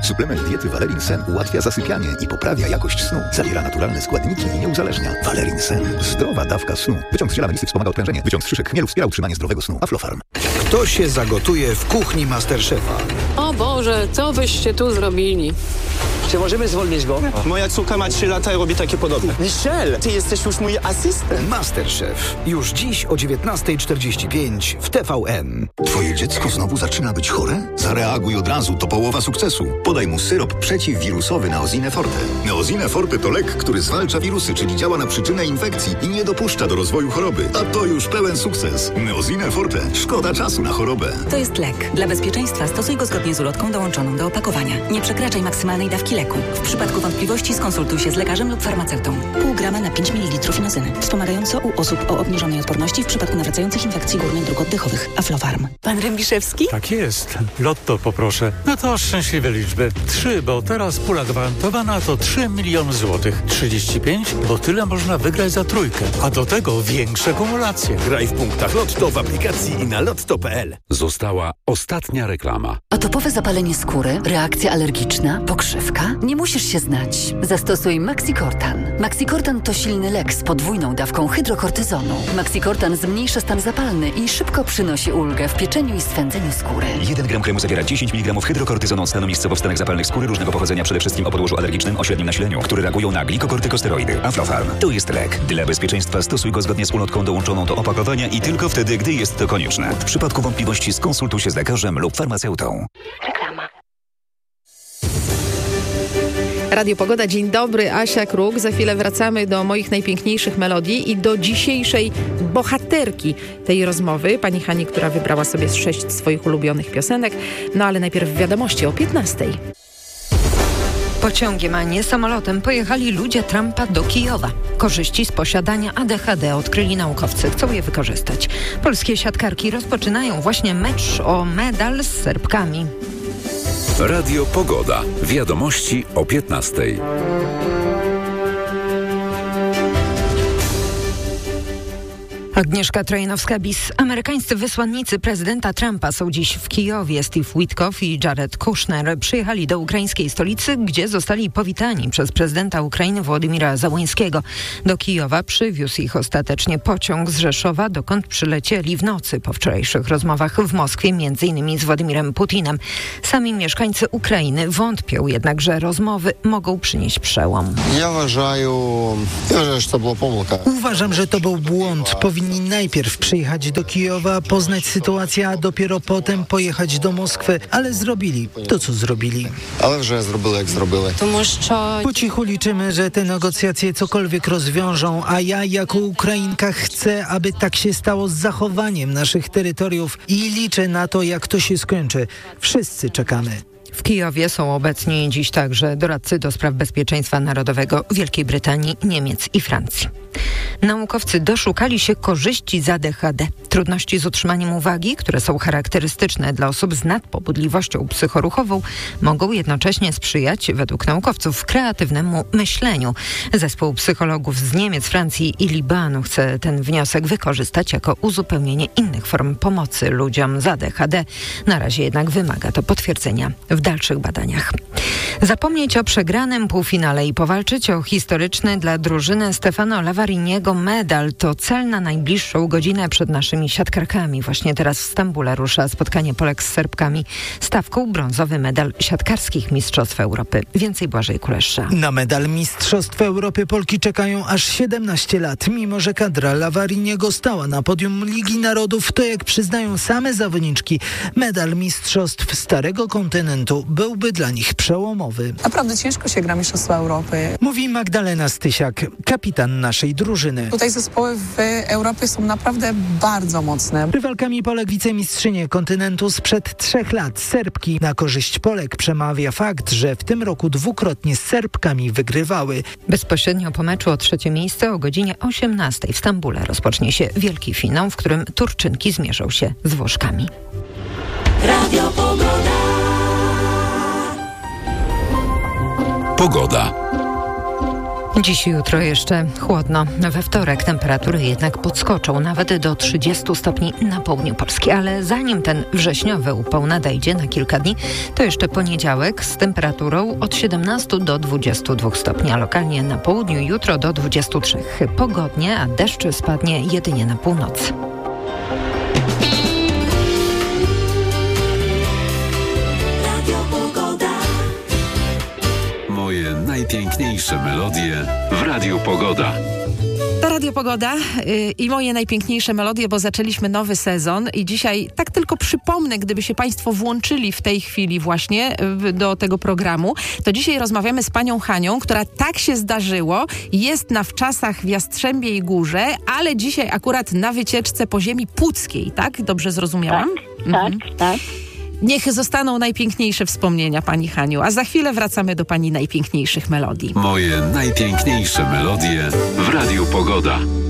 Suplement diety Valerin Sen ułatwia zasypianie i poprawia jakość snu. Zawiera naturalne składniki i nie uzależnia. Valerin Sen. Zdrowa dawka snu. Wyciąg z ziela melisy wspomaga odprężenie. Wyciąg z szyszek chmielu wspiera utrzymanie zdrowego snu. Aflofarm. Kto się zagotuje w kuchni Masterchefa? O Boże, co byście tu zrobili? Czy możemy zwolnić go? Moja córka ma 3 lata i robi takie podobne. Michel, ty jesteś już mój asystent. Masterchef. Już dziś o 19:45 w TVN. Twoje dziecko znowu zaczyna być chore? Zareaguj od razu, to połowa sukcesu. Podaj mu syrop przeciwwirusowy Neosine Forte. Neosine Forte to lek, który zwalcza wirusy, czyli działa na przyczynę infekcji i nie dopuszcza do rozwoju choroby. A to już pełen sukces. Neosine Forte. Szkoda czasu na chorobę. To jest lek. Dla bezpieczeństwa stosuj go zgodnie z ulotką dołączoną do opakowania. Nie przekraczaj maksymalnej dawki leku. W przypadku wątpliwości skonsultuj się z lekarzem lub farmaceutą. Pół grama na 5 ml inozyny. Wspomagająco u osób o obniżonej odporności w przypadku nawracających infekcji górnych dróg oddechowych. Aflofarm. Pan Rębiszewski? Tak jest. Lotto poproszę. No to szczęśliwe liczby. 3, bo teraz pula gwarantowana to 3 miliony złotych. 35, bo tyle można wygrać za trójkę. A do tego większe kumulacje. Graj w punktach Lotto w aplikacji i na lotto.pl. Została ostatnia reklama. Atopowe zapalenie skóry, reakcja alergiczna, pokrzywka? Nie musisz się znać. Zastosuj Maxicortan. Maxicortan to silny lek z podwójną dawką hydrokortyzonu. Maxicortan zmniejsza stan zapalny i szybko przynosi ulgę w pieczeniu i swędzeniu skóry. 1 gram kremu zawiera 10 mg hydrokortyzonu od stanu miejscowo wstanek zapalnych skóry różnego pochodzenia, przede wszystkim o podłożu alergicznym o średnim nasileniu, które reagują na glikokortykosteroidy. Aflofarm. To jest lek. Dla bezpieczeństwa stosuj go zgodnie z ulotką dołączoną do opakowania i tylko wtedy, gdy jest to konieczne. W przypadku wątpliwości skonsultuj się z lekarzem lub farmaceutą. Reklama. Radio Pogoda, dzień dobry, Asia Kruk. Za chwilę wracamy do moich najpiękniejszych melodii i do dzisiejszej bohaterki tej rozmowy, pani Hani, która wybrała sobie 6 swoich ulubionych piosenek. No ale najpierw wiadomości o 15:00. Pociągiem, a nie samolotem pojechali ludzie Trumpa do Kijowa. Korzyści z posiadania ADHD odkryli naukowcy. Chcą je wykorzystać. Polskie siatkarki rozpoczynają właśnie mecz o medal z Serbkami. Radio Pogoda. Wiadomości o 15:00. Agnieszka Trojanowska-Bis. Amerykańscy wysłannicy prezydenta Trumpa są dziś w Kijowie. Steve Witkoff i Jared Kushner przyjechali do ukraińskiej stolicy, gdzie zostali powitani przez prezydenta Ukrainy Wołodymyra Zełenskiego. Do Kijowa przywiózł ich ostatecznie pociąg z Rzeszowa, dokąd przylecieli w nocy po wczorajszych rozmowach w Moskwie, m.in. z Władimirem Putinem. Sami mieszkańcy Ukrainy wątpią jednak, że rozmowy mogą przynieść przełom. Uważam, że to był błąd. Powinni najpierw przyjechać do Kijowa, poznać sytuację, a dopiero potem pojechać do Moskwy, ale zrobili to, co zrobili. Po cichu liczymy, że te negocjacje cokolwiek rozwiążą, a ja jako Ukrainka chcę, aby tak się stało z zachowaniem naszych terytoriów i liczę na to, jak to się skończy. Wszyscy czekamy. W Kijowie są obecni dziś także doradcy do spraw bezpieczeństwa narodowego Wielkiej Brytanii, Niemiec i Francji. Naukowcy doszukali się korzyści z ADHD. Trudności z utrzymaniem uwagi, które są charakterystyczne dla osób z nadpobudliwością psychoruchową, mogą jednocześnie sprzyjać, według naukowców, kreatywnemu myśleniu. Zespół psychologów z Niemiec, Francji i Libanu chce ten wniosek wykorzystać jako uzupełnienie innych form pomocy ludziom z ADHD. Na razie jednak wymaga to potwierdzenia w dalszych badaniach. Zapomnieć o przegranym półfinale i powalczyć o historyczny dla drużyny Stefano Lavariniego medal to cel na najbliższą godzinę przed naszymi siatkarkami. Właśnie teraz w Stambule rusza spotkanie Polek z Serbkami. Stawką brązowy medal siatkarskich Mistrzostw Europy. Więcej Błażej Kulesza. Na medal Mistrzostw Europy Polki czekają aż 17 lat. Mimo że kadra Lavariniego stała na podium Ligi Narodów, to jak przyznają same zawodniczki, medal Mistrzostw Starego Kontynentu byłby dla nich przełomowy. Naprawdę ciężko się gra Mistrzostwa Europy. Mówi Magdalena Stysiak, kapitan naszej drużyny. Tutaj zespoły w Europie są naprawdę bardzo mocne. Rywalkami Polek wicemistrzynie kontynentu sprzed 3 lat Serbki. Na korzyść Polek przemawia fakt, że w tym roku dwukrotnie z Serbkami wygrywały. Bezpośrednio po meczu o 3. miejsce o godzinie 18:00 w Stambule rozpocznie się wielki finał, w którym Turczynki zmierzą się z Włoszkami. Radio Pogoda. Pogoda. Dziś i jutro jeszcze chłodno. We wtorek temperatury jednak podskoczą nawet do 30 stopni na południu Polski. Ale zanim ten wrześniowy upał nadejdzie na kilka dni, to jeszcze poniedziałek z temperaturą od 17 do 22 stopni, a lokalnie na południu jutro do 23. Pogodnie, a deszcz spadnie jedynie na północy. Moje najpiękniejsze melodie w Radiu Pogoda. To Radio Pogoda i moje najpiękniejsze melodie, bo zaczęliśmy nowy sezon i dzisiaj tak tylko przypomnę, gdyby się Państwo włączyli w tej chwili właśnie do tego programu, to dzisiaj rozmawiamy z panią Hanią, która tak się zdarzyło, jest na wczasach w Jastrzębiej Górze, ale dzisiaj akurat na wycieczce po ziemi puckiej, tak? Dobrze zrozumiałam? Tak. Niech zostaną najpiękniejsze wspomnienia, pani Haniu, a za chwilę wracamy do pani najpiękniejszych melodii. Moje najpiękniejsze melodie w Radiu Pogoda.